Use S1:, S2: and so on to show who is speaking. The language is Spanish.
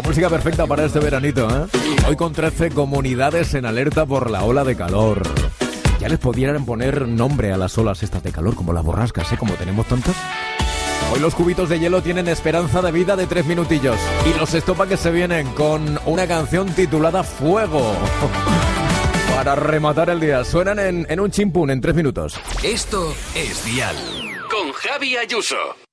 S1: La música perfecta para este veranito, ¿eh? Hoy con 13 comunidades en alerta por la ola de calor. Ya les pudieran poner nombre a las olas estas de calor, como las borrascas, ¿eh? Como tenemos tantas. Hoy los cubitos de hielo tienen esperanza de vida de 3 minutillos. Y los estopa que se vienen con una canción titulada Fuego. Para rematar el día. Suenan en un chimpún en 3 minutos.
S2: Esto es Dial. Con Javi Ayuso.